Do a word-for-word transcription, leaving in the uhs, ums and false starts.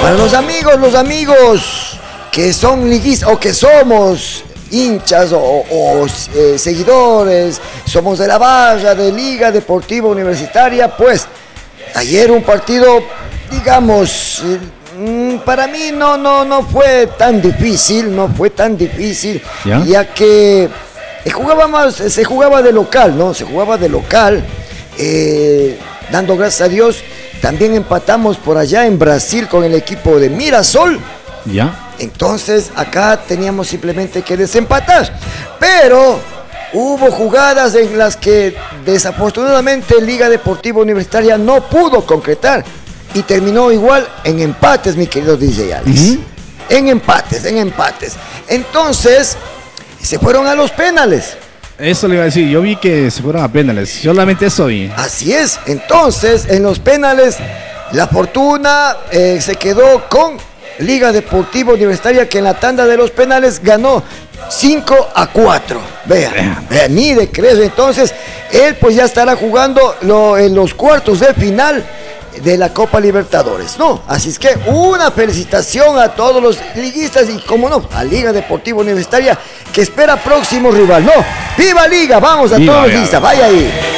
Para los amigos, los amigos que son liguistas o que somos hinchas o, o eh, seguidores, somos de la barra de Liga Deportiva Universitaria, pues ayer un partido, digamos, eh, para mí no, no, no fue tan difícil, no fue tan difícil, ¿ya? Ya que eh, jugábamos, se jugaba de local, ¿no? Se jugaba de local, eh, dando gracias a Dios. También empatamos por allá en Brasil con el equipo de Mirasol. ¿Ya? Entonces acá teníamos simplemente que desempatar. Pero hubo jugadas en las que desafortunadamente Liga Deportiva Universitaria no pudo concretar. Y terminó igual en empates, mi querido D J Alex. Uh-huh. En empates, en empates. Entonces se fueron a los penales. Eso le iba a decir, yo vi que se fueron a penales, solamente eso vi. Así es, entonces en los penales la fortuna eh, se quedó con Liga Deportiva Universitaria, que en la tanda de los penales ganó cinco a cuatro. Vean, vean, ni de creer. Entonces él pues ya estará jugando lo, en los cuartos de final de la Copa Libertadores, ¿no? Así es que una felicitación a todos los liguistas y, como no, a Liga Deportiva Universitaria, que espera próximo rival, ¿no? ¡Viva Liga! Vamos a Viva, todos los viva, liguistas, vaya ahí.